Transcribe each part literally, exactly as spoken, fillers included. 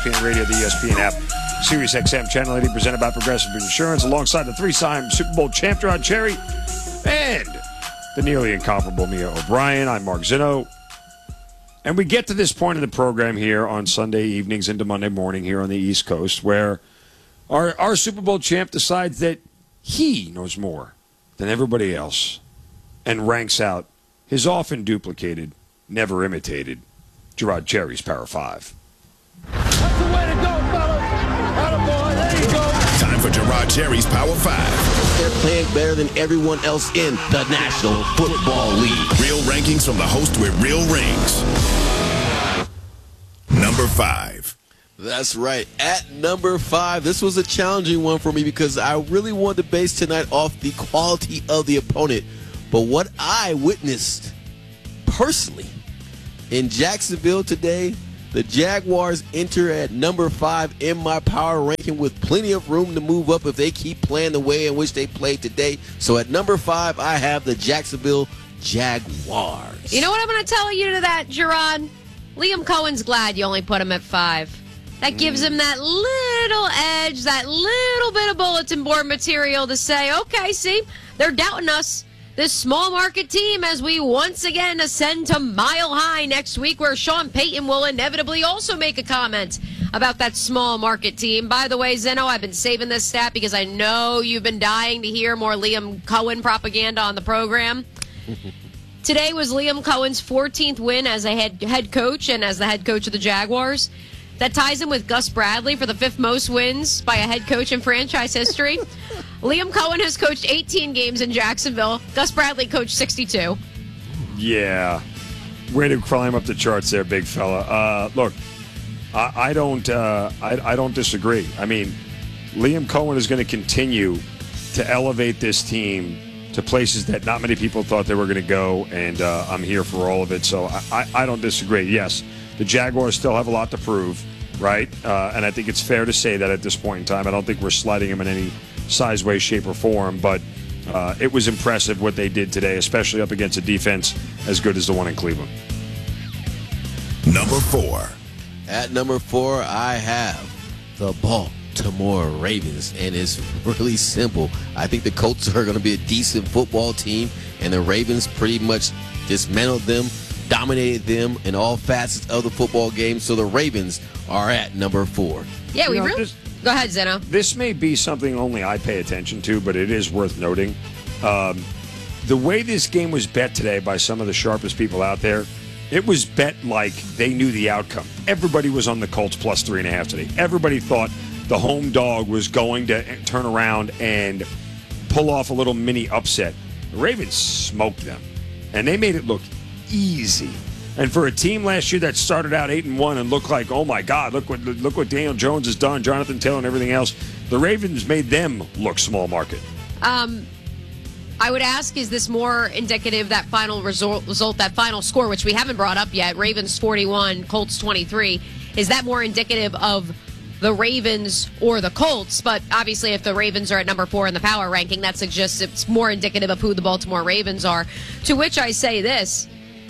E S P N Radio, the E S P N app, Sirius X M Channel eighty, presented by Progressive Insurance, alongside the three-time Super Bowl champ Gerard Cherry and the nearly incomparable Mia O'Brien. I'm Mark Zinno. And we get to this point in the program here on Sunday evenings into Monday morning here on the East Coast where our, our Super Bowl champ decides that he knows more than everybody else and ranks out his often duplicated, never imitated Gerard Cherry's Power Five. That's the way to go, fellas. Attaboy, there you go. Time for Gerard Cherry's Power Five. They're playing better than everyone else in the National Football League. Real rankings from the host with real rings. Number five. That's right. At number five, this was a challenging one for me because I really wanted to base tonight off the quality of the opponent. But what I witnessed personally in Jacksonville today, the Jaguars enter at number five in my power ranking with plenty of room to move up if they keep playing the way in which they played today. So at number five, I have the Jacksonville Jaguars. You know what I'm going to tell you to that, Gerard? Liam Cohen's glad you only put him at five. That gives him that little edge, that little bit of bulletin board material to say, okay, see, they're doubting us. This small market team as we once again ascend to Mile High next week, where Sean Payton will inevitably also make a comment about that small market team. By the way, Zeno, I've been saving this stat because I know you've been dying to hear more Liam Cohen propaganda on the program. Today was Liam Cohen's fourteenth win as a head head coach and as the head coach of the Jaguars. That ties him with Gus Bradley for the fifth most wins by a head coach in franchise history. Liam Cohen has coached eighteen games in Jacksonville. Gus Bradley coached sixty-two. Yeah. Way to climb up the charts there, big fella. Uh, look, I, I don't uh, I, I don't disagree. I mean, Liam Cohen is going to continue to elevate this team to places that not many people thought they were going to go, and uh, I'm here for all of it. So I, I, I don't disagree. Yes, the Jaguars still have a lot to prove, right? Uh, and I think it's fair to say that at this point in time. I don't think we're sliding them in any size, way, shape, or form, but uh, it was impressive what they did today, especially up against a defense as good as the one in Cleveland. Number four. At number four, I have the Baltimore Ravens, and it's really simple. I think the Colts are going to be a decent football team, and the Ravens pretty much dismantled them, dominated them in all facets of the football game, so the Ravens are at number four. Yeah, we You know, really... this- Go ahead, Zeno. This may be something only I pay attention to, but it is worth noting. Um, the way this game was bet today by some of the sharpest people out there, it was bet like they knew the outcome. Everybody was on the Colts plus three and a half today. Everybody thought the home dog was going to turn around and pull off a little mini upset. The Ravens smoked them, and they made it look easy. And for a team last year that started out eight and one and looked like, oh my God, look what look what Daniel Jones has done, Jonathan Taylor and everything else, the Ravens made them look small market. Um, I would ask, is this more indicative, that final result, result, that final score, which we haven't brought up yet, Ravens forty-one, Colts twenty-three, is that more indicative of the Ravens or the Colts? But obviously if the Ravens are at number four in the power ranking, that suggests it's more indicative of who the Baltimore Ravens are. To which I say this.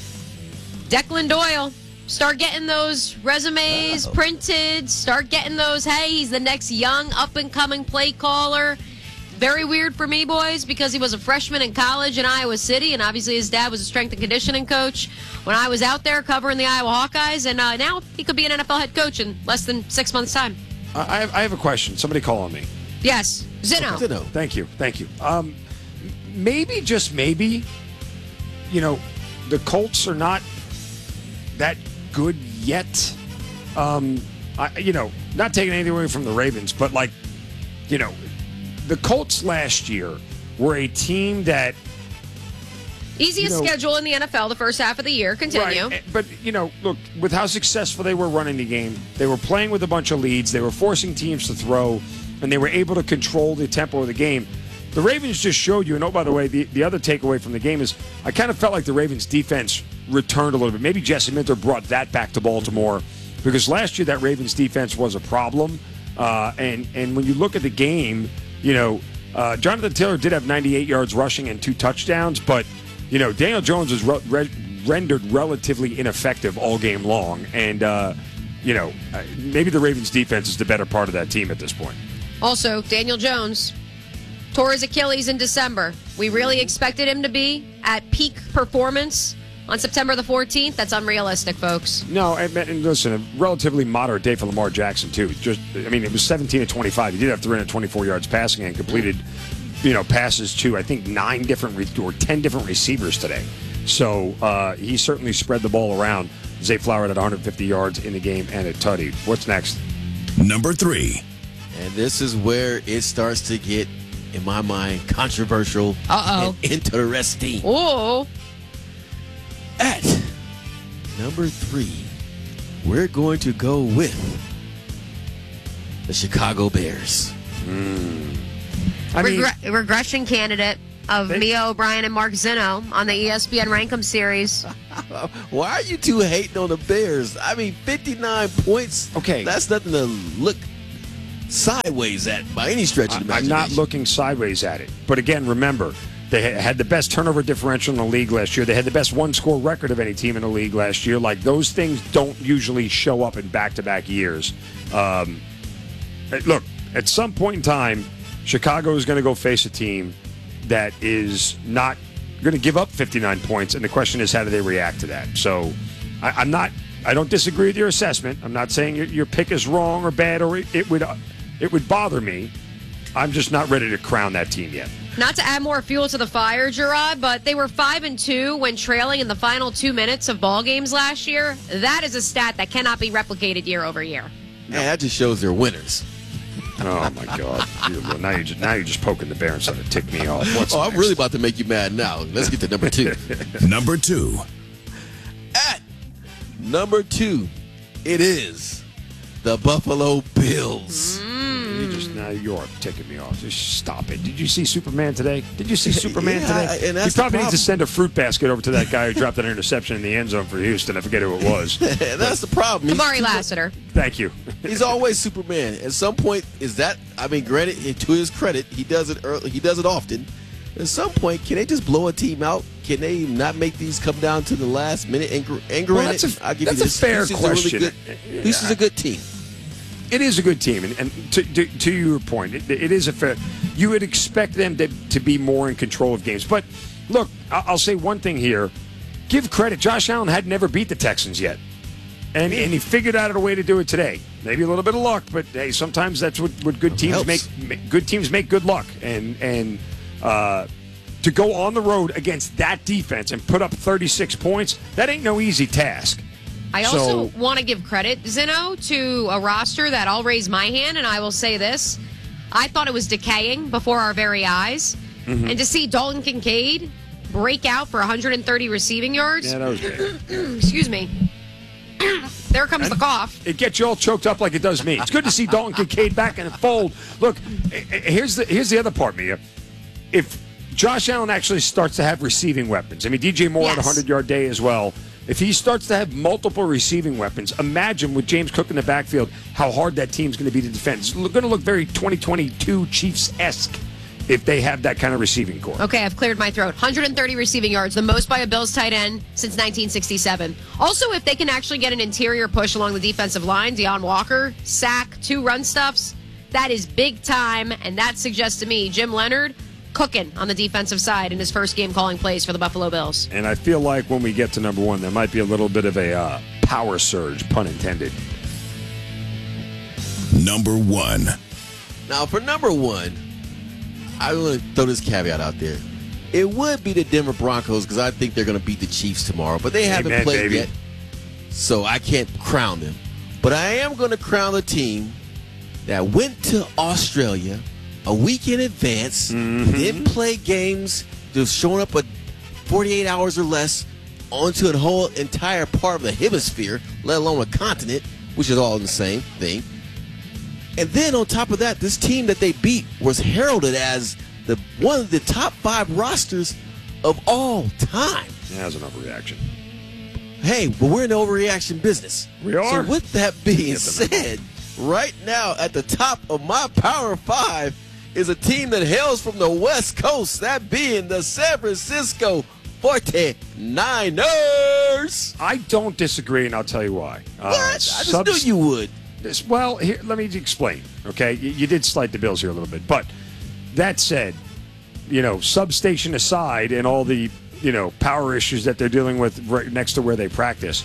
Declan Doyle, start getting those resumes wow. printed. Start getting those, hey, he's the next young up-and-coming play caller. Very weird for me, boys, because he was a freshman in college in Iowa City, and obviously his dad was a strength and conditioning coach when I was out there covering the Iowa Hawkeyes, and uh, now he could be an N F L head coach in less than six months' time. I have, I have a question. Somebody call on me. Yes, Zeno. Zeno. Thank you. Thank you. Um, maybe, just maybe, you know, the Colts are not that good yet. Um, I, you know, not taking anything away from the Ravens, but like, you know, the Colts last year were a team that Easiest you know, schedule in the N F L the first half of the year. Continue. Right. But, you know, look, with how successful they were running the game, they were playing with a bunch of leads, they were forcing teams to throw, and they were able to control the tempo of the game. The Ravens just showed you, and oh, by the way, the, the other takeaway from the game is I kind of felt like the Ravens' defense returned a little bit. Maybe Jesse Minter brought that back to Baltimore because last year that Ravens defense was a problem. Uh, and, and when you look at the game, you know, uh, Jonathan Taylor did have ninety-eight yards rushing and two touchdowns, but, you know, Daniel Jones was re- re- rendered relatively ineffective all game long. And, uh, you know, uh, maybe the Ravens defense is the better part of that team at this point. Also, Daniel Jones tore his Achilles in December. We really expected him to be at peak performance on September the fourteenth. That's unrealistic, folks. No, and, and listen, a relatively moderate day for Lamar Jackson, too. Just, I mean, it was seventeen to twenty-five. He did have three hundred twenty-four yards passing and completed, you know, passes to, I think, nine different re- or ten different receivers today. So uh, he certainly spread the ball around. Zay Flower had one hundred fifty yards in the game and a tutty. What's next? Number three. And this is where it starts to get, in my mind, controversial Uh-oh. and interesting. Oh. At number three, we're going to go with the Chicago Bears. I mean, Regre- regression candidate of They- Mia O'Brien and Mark Zinno on the E S P N Rankem series. Why are you two hating on the Bears? I mean, fifty-nine points. Okay. That's nothing to look sideways at by any stretch of the I'm imagination. not looking sideways at it. But again, remember, they ha- had the best turnover differential in the league last year. They had the best one-score record of any team in the league last year. Like, those things don't usually show up in back-to-back years. Um, look, at some point in time, Chicago is going to go face a team that is not going to give up fifty-nine points, and the question is, how do they react to that? So I, I'm not – I don't disagree with your assessment. I'm not saying your, your pick is wrong or bad, or it, it would – it would bother me. I'm just not ready to crown that team yet. Not to add more fuel to the fire, Gerard, but they were five and two when trailing in the final two minutes of ball games last year. That is a stat that cannot be replicated year over year. Man, that just shows they're winners. Oh my God! Well, now you're just now you're just poking the bear and starting to tick me off. What's Oh, I'm next? really about to make you mad now. Let's get to number two. Number two. At number two, it is the Buffalo Bills. You just now you're ticking me off. Just stop it. Did you see Superman today? Did you see Superman Yeah, today? I- and he that's the probably needs to problem. send a fruit basket over to that guy who dropped that interception in the end zone for Houston. I forget who it was. And that's the problem. He's Amari too- Lassiter. Thank you. He's always Superman. At some point, is that? I mean, granted, to his credit, he does it early. He does it often. At some point, can they just blow a team out? Can they not make these come down to the last minute? And, gr- and Well, granted, that's a- I'll give that's you a this. fair Houston's a really question. good- Houston's a good team. It is a good team, and, and to, to, to your point, it, it is a fair. You would expect them to, to be more in control of games, but look, I- I'll say one thing here: give credit. Josh Allen had never beat the Texans yet, and and he figured out a way to do it today. Maybe a little bit of luck, but hey, sometimes that's what, what good teams helps. make, make. Good teams make good luck, and and uh, to go on the road against that defense and put up thirty-six points, that ain't no easy task. I also So- want to give credit, Zinno, to a roster that I'll raise my hand, and I will say this. I thought it was decaying before our very eyes. Mm-hmm. And to see Dalton Kincaid break out for one hundred thirty receiving yards, Yeah, that was bad. excuse me, there comes the cough. It gets you all choked up like it does me. It's good to see Dalton Kincaid back in the fold. Look, eh, eh, here's the here's the other part, Mia. If Josh Allen actually starts to have receiving weapons, I mean, D J Moore had a Yes. hundred-yard day as well. If he starts to have multiple receiving weapons, imagine with James Cook in the backfield how hard that team's going to be to defend. It's going to look very twenty twenty-two Chiefs-esque if they have that kind of receiving core. Okay, I've cleared my throat. one hundred thirty receiving yards, the most by a Bills tight end since nineteen sixty-seven. Also, if they can actually get an interior push along the defensive line, Deion Walker, sack, two run stuffs, that is big time, and that suggests to me Jim Leonard cooking on the defensive side in his first game calling plays for the Buffalo Bills. And I feel like when we get to number one, there might be a little bit of a uh, power surge, pun intended. Number one. Now, for number one, I want to throw this caveat out there. It would be the Denver Broncos because I think they're going to beat the Chiefs tomorrow, but they haven't Amen, played baby. yet, so I can't crown them. But I am going to crown the team that went to Australia a week in advance, Mm-hmm. didn't play games, just showing up a forty-eight hours or less onto a whole entire part of the hemisphere, let alone a continent, which is all the same thing. And then on top of that, this team that they beat was heralded as the one of the top five rosters of all time. Yeah, that's an overreaction. Hey, but we're in the overreaction business. We are. So with that being Get the memo. said, right now at the top of my Power Five is a team that hails from the West Coast, that being the San Francisco forty-niners. I don't disagree, and I'll tell you why. Uh, What? I just subs- knew you would. This, well, here, let me explain, okay? You, you did slight the Bills here a little bit. But that said, you know, substation aside and all the, you know, power issues that they're dealing with right next to where they practice,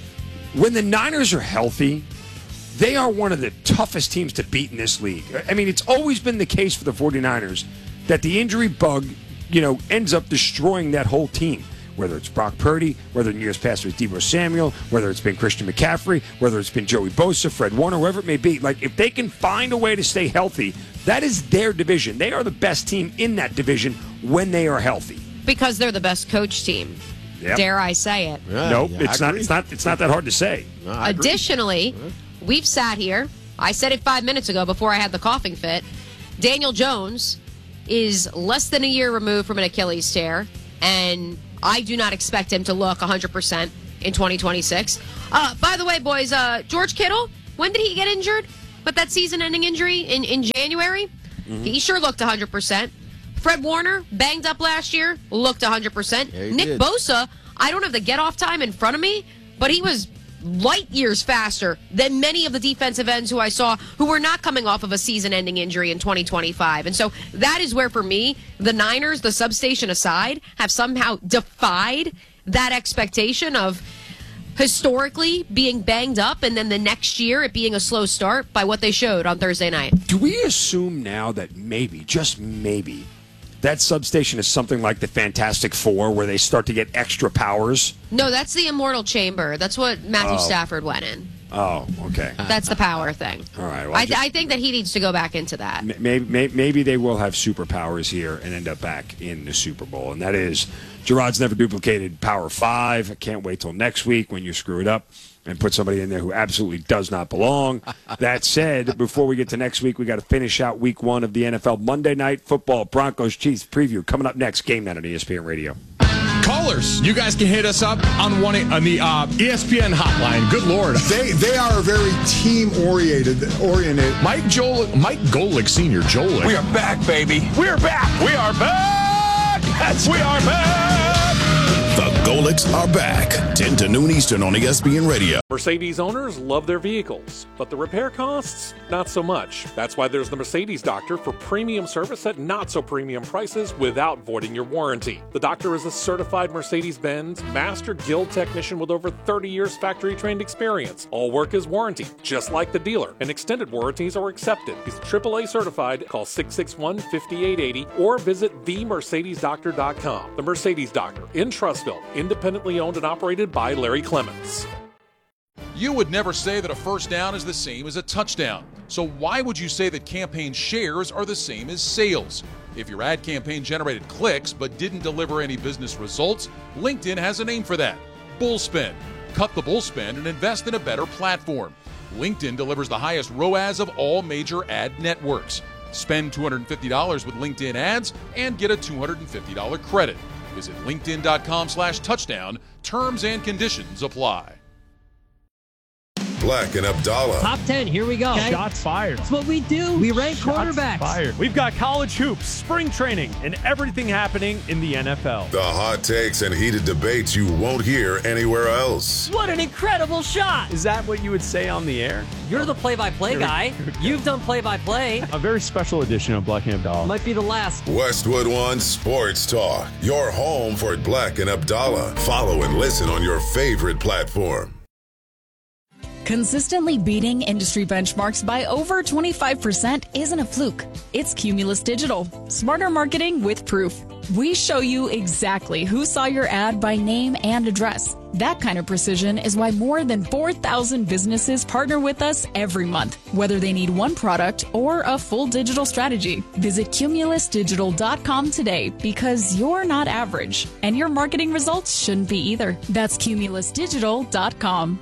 when the Niners are healthy, they are one of the toughest teams to beat in this league. I mean, it's always been the case for the forty-niners that the injury bug, you know, ends up destroying that whole team. Whether it's Brock Purdy, whether in years past it was Deebo Samuel, whether it's been Christian McCaffrey, whether it's been Joey Bosa, Fred Warner, whoever it may be. Like, if they can find a way to stay healthy, that is their division. They are the best team in that division when they are healthy. Because they're the best coach team. Yep. Dare I say it? Yeah, nope, yeah, it's I not. agree. It's not. It's not that hard to say. No, I agree. Additionally, we've sat here. I said it five minutes ago before I had the coughing fit. Daniel Jones is less than a year removed from an Achilles tear, and I do not expect him to look one hundred percent in twenty twenty-six. Uh, by the way, boys, uh, George Kittle, when did he get injured? With that season-ending injury in, in January? Mm-hmm. He sure looked one hundred percent. Fred Warner, banged up last year, looked one hundred percent. Yeah, he Nick did. Bosa, I don't have the get-off time in front of me, but he was light years faster than many of the defensive ends who I saw who were not coming off of a season-ending injury in twenty twenty-five. And so that is where, for me, the Niners, the substation aside, have somehow defied that expectation of historically being banged up and then the next year it being a slow start by what they showed on Thursday night. Do we assume now that maybe, just maybe, that substation is something like the Fantastic Four, where they start to get extra powers? No, that's the Immortal Chamber. That's what Matthew Oh. Stafford went in. Oh, okay. That's the power thing. All right. Well, I, just- I think that he needs to go back into that. Maybe, maybe they will have superpowers here and end up back in the Super Bowl. And that is, Gerard's never duplicated Power Five. I can't wait till next week when you screw it up and put somebody in there who absolutely does not belong. That said, before we get to next week, we got to finish out week one of the N F L Monday Night Football Broncos Chiefs preview coming up next. Game night on E S P N Radio. Callers, you guys can hit us up on one on the uh, E S P N hotline. Good Lord, They they are very team oriented oriented. Mike Joel, Mike Golick Senior Joel. We are back, baby. We are back. We are back. Yes, we are back. The Golicks are back. ten to noon Eastern on E S P N Radio. Mercedes owners love their vehicles, but the repair costs, not so much. That's why there's the Mercedes Doctor for premium service at not so premium prices without voiding your warranty. The Doctor is a certified Mercedes-Benz Master Guild technician with over thirty years factory trained experience. All work is warranted, just like the dealer, and extended warranties are accepted. He's triple A certified. Call six six one, five eight eight zero or visit the mercedes doctor dot com. The Mercedes Doctor in Trussville, independently owned and operated by Larry Clements. You would never say that a first down is the same as a touchdown. So why would you say that campaign shares are the same as sales? If your ad campaign generated clicks but didn't deliver any business results, LinkedIn has a name for that. Bullspend. Cut the bullspend and invest in a better platform. LinkedIn delivers the highest R O A S of all major ad networks. Spend two hundred fifty dollars with LinkedIn ads and get a two hundred fifty dollars credit. Visit linkedin.com slash touchdown. Terms and conditions apply. Black and Abdallah. Top ten, here we go. Shots fired. That's what we do. We rank Shots quarterbacks. fired. We've got college hoops, spring training, and everything happening in the N F L. The hot takes and heated debates you won't hear anywhere else. What an incredible shot. Is that what you would say on the air? You're the play-by-play Here we- guy. here we go. You've done play-by-play. A very special edition of Black and Abdallah. Might be the last. Westwood One Sports Talk. Your home for Black and Abdallah. Follow and listen on your favorite platform. Consistently beating industry benchmarks by over twenty-five percent isn't a fluke. It's Cumulus Digital. Smarter marketing with proof. We show you exactly who saw your ad by name and address. That kind of precision is why more than four thousand businesses partner with us every month, whether they need one product or a full digital strategy. Visit cumulus digital dot com today because you're not average, and your marketing results shouldn't be either. That's cumulus digital dot com.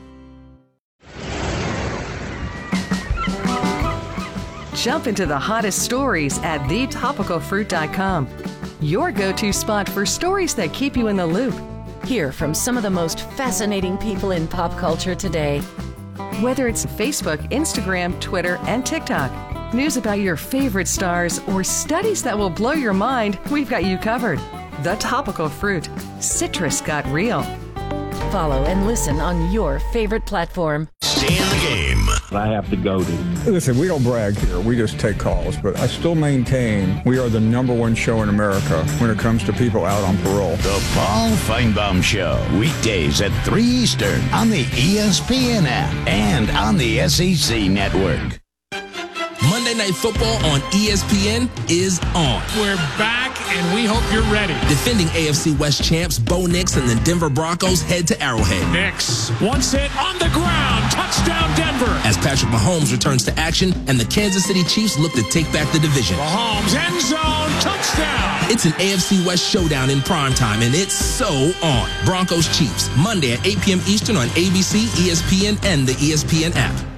Jump into the hottest stories at the topical fruit dot com. Your go-to spot for stories that keep you in the loop. Hear from some of the most fascinating people in pop culture today. Whether it's Facebook, Instagram, Twitter, and TikTok, news about your favorite stars, or studies that will blow your mind, we've got you covered. The Topical Fruit. Citrus got real. Follow and listen on your favorite platform. Stay in the game. I have to go to. Listen, we don't brag here. We just take calls. But I still maintain we are the number one show in America when it comes to people out on parole. The Paul Feinbaum Show. Weekdays at three Eastern on the E S P N app and on the S E C Network. Monday Night Football on E S P N is on. We're back, and we hope you're ready. Defending A F C West champs Bo Nix and the Denver Broncos head to Arrowhead. Nix, once hit on the ground, touchdown Denver. As Patrick Mahomes returns to action and the Kansas City Chiefs look to take back the division. Mahomes, end zone, touchdown. It's an A F C West showdown in primetime, and it's so on. Broncos Chiefs, Monday at eight p.m. Eastern on A B C, E S P N, and the E S P N app.